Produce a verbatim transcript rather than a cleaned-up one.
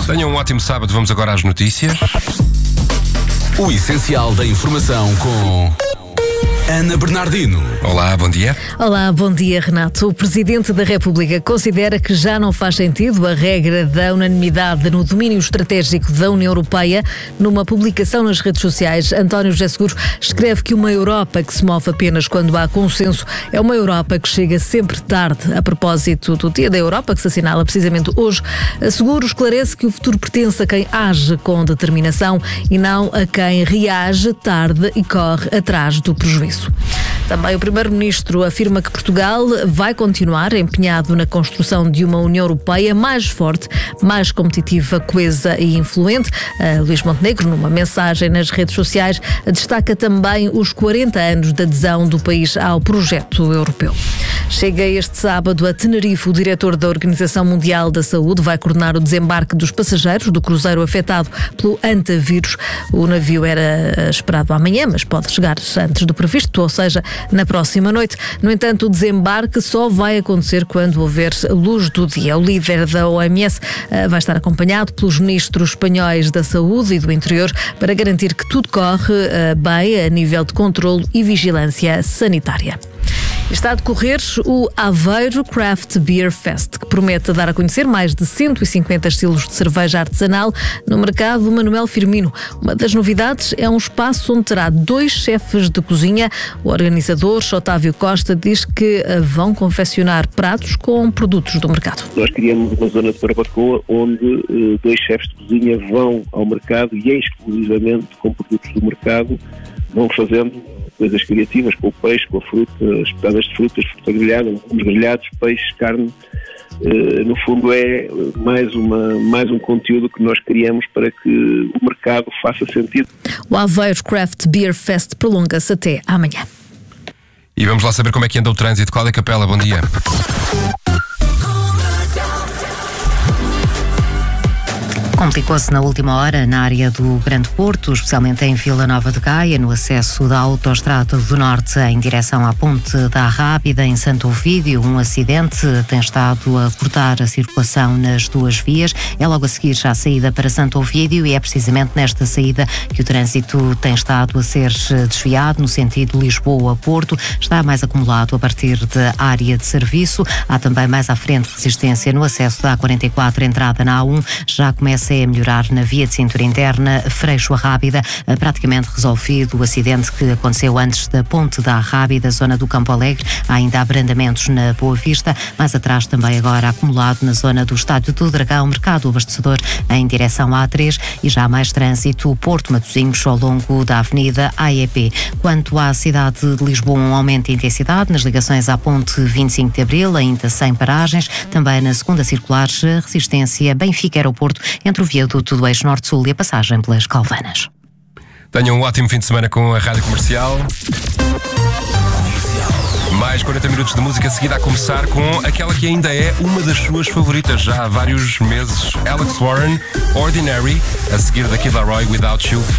Tenham um ótimo sábado, vamos agora às notícias. O essencial da informação com Ana Bernardino. Olá, bom dia. Olá, bom dia, Renato. O Presidente da República considera que já não faz sentido a regra da unanimidade no domínio estratégico da União Europeia. Numa publicação nas redes sociais, António José Seguro escreve que uma Europa que se move apenas quando há consenso é uma Europa que chega sempre tarde. A propósito do Dia da Europa, que se assinala precisamente hoje, Seguro esclarece que o futuro pertence a quem age com determinação e não a quem reage tarde e corre atrás do prejuízo. Também o Primeiro-Ministro afirma que Portugal vai continuar empenhado na construção de uma União Europeia mais forte, mais competitiva, coesa e influente. Uh, Luís Montenegro, numa mensagem nas redes sociais, destaca também os quarenta anos de adesão do país ao projeto europeu. Chega este sábado a Tenerife o diretor da Organização Mundial da Saúde. Vai coordenar o desembarque dos passageiros do cruzeiro afetado pelo Antavírus. O navio era esperado amanhã, mas pode chegar antes do previsto, ou seja, na próxima noite. No entanto, o desembarque só vai acontecer quando houver luz do dia. O líder da O M S vai estar acompanhado pelos ministros espanhóis da Saúde e do Interior para garantir que tudo corre bem a nível de controlo e vigilância sanitária. Está a decorrer o Aveiro Craft Beer Fest, que promete dar a conhecer mais de cento e cinquenta estilos de cerveja artesanal no mercado Manuel Firmino. Uma das novidades é um espaço onde terá dois chefes de cozinha. O organizador, Otávio Costa, diz que vão confeccionar pratos com produtos do mercado. Nós criamos uma zona de barbacoa onde uh, dois chefes de cozinha vão ao mercado e exclusivamente com produtos do mercado vão fazendo coisas criativas, com o peixe, com a fruta, as petadas de frutas, fruta grelhada, uns grelhados, peixe, carne. Uh, no fundo é mais, uma, mais um conteúdo que nós criamos para que o mercado faça sentido. O Aveiro Craft Beer Fest prolonga-se até amanhã. E vamos lá saber como é que anda o trânsito. Cláudia Capela, bom dia. Complicou-se na última hora na área do Grande Porto, especialmente em Vila Nova de Gaia, no acesso da Autoestrada do Norte em direção à Ponte da Rábida, em Santo Ovídio. Um acidente tem estado a cortar a circulação nas duas vias. É logo a seguir já a saída para Santo Ovídio e é precisamente nesta saída que o trânsito tem estado a ser desviado no sentido Lisboa-Porto. Está mais acumulado a partir da área de serviço. Há também mais à frente resistência no acesso da A quarenta e quatro, entrada na A um. Já começa a melhorar na via de cintura interna, Freixo a Rábida, praticamente resolvido o acidente que aconteceu antes da Ponte da Rábida, zona do Campo Alegre. Há ainda abrandamentos na Boa Vista, mais atrás também agora acumulado na zona do Estádio do Dragão, mercado abastecedor em direção à A três e já há mais trânsito Porto Matosinhos ao longo da Avenida A E P. Quanto à cidade de Lisboa, um aumento de intensidade nas ligações à Ponte vinte e cinco de Abril, ainda sem paragens, também na segunda circular, resistência Benfica-Aeroporto, entre o viaduto do Eixo Norte-Sul e a passagem pelas Calvanas. Tenham um ótimo fim de semana com a Rádio Comercial. Mais quarenta minutos de música seguida a começar com aquela que ainda é uma das suas favoritas já há vários meses. Alex Warren, Ordinary, a seguir da Kid Laroi, Without You.